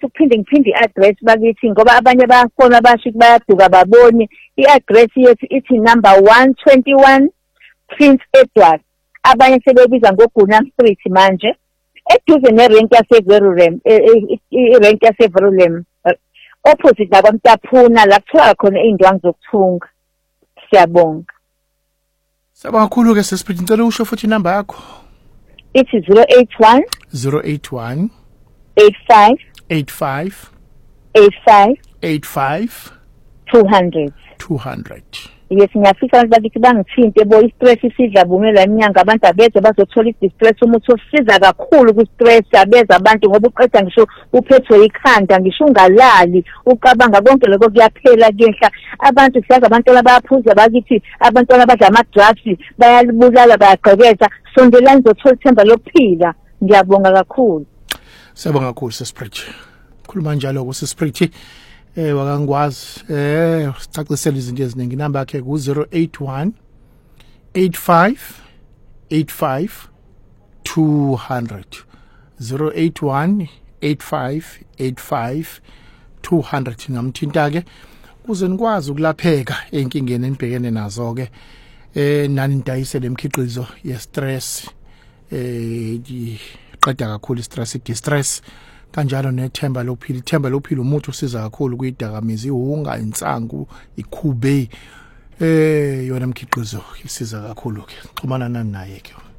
ukuphinde ngiphinde i-address bakithi ngoba abanye bayafona basho bayaduka baboni. I-address yethu ithi number 121 Prince Edward. Abanye sebebiza ngoGunam Street manje. Eduze nerenki yaseVerulam, irenki yaseVerulam. Opposite lakwamtaphuna la kuthiwa khona iy'ndwangu zokuthunga. Siyabonga. Siyabonga kakhulu ke sesiphinde ngicela usho futhi inamba yakho. Ithi 081 081 85 85 200. Yes, ngiyafisa abantu bakithi bangithinte bo i-stress isidla bumela iminyanga abantu abeze bazothola i-distress umuthi osiza kakhulu ku-stress abeza abantu ngoba uqeda ngisho uphethwe ikhanda ngisho ungalali ucabanga konke lokho kuyaphela kuyehla abantu siyazi abantu abaphuza bakithi abantu abadla ama-drugs bayalibulala bayagqekeza sondelani nizothola ithemba lokuphila. Ngiyabonga kakhulu. Siyabonga kakhulu sesiprithi. Khuluma njalo kusesiprithi. Wakangwazi sicacisela izinto eziningi. Inamba yakhe ku 081 85 200 081 85 200. Ngamthinta ke kuze nikwazi ukulapheka enkingeni enibhekene nazo ke nani nidayisele imikhiqizo ye stress iqeda kakhulu i-stress i-distress kanjalo nethemba lokuphila. Ithemba lokuphila umuthi usiza kakhulu kuyidakamizi ihunga insangu ikhube yona imikhiqizo isiza kakhulu ke. Xhumana nani naye ke.